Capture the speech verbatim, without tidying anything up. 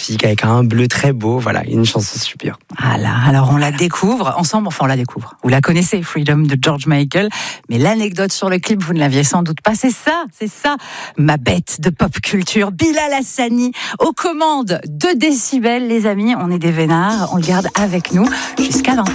magnifique avec un bleu très beau. Voilà, une chanson super. Voilà, alors on la découvre ensemble, enfin on la découvre. Vous la connaissez, Freedom de George Michael, mais l'anecdote sur le clip, vous ne l'aviez sans doute pas. C'est ça, c'est ça, ma bête de pop culture, Bilal Hassani, aux commandes de Décibel, les amis. On est des vénards, on le garde avec nous jusqu'à vingt heures.